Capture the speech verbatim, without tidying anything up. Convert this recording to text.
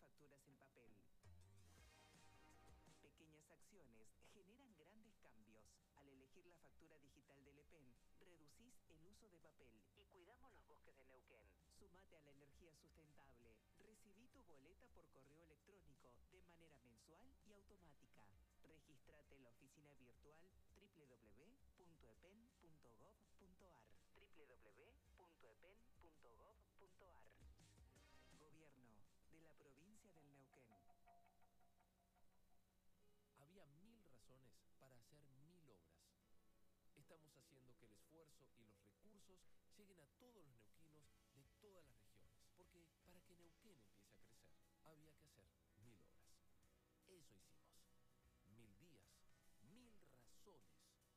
facturas en papel. Pequeñas acciones generan grandes cambios. Al elegir la factura digital del E P E N, reducís el uso de papel y cuidamos los bosques de Neuquén. Sumate a la energía sustentable. Recibí tu boleta por correo electrónico de manera mensual y automática. Registrate en la oficina virtual w w w punto e p e n punto gov punto a r w w w punto e p e n punto gov punto a r. Gobierno de la provincia del Neuquén. Había mil razones para hacer mil obras. Estamos haciendo que el esfuerzo y los recursos lleguen a todos los neuquinos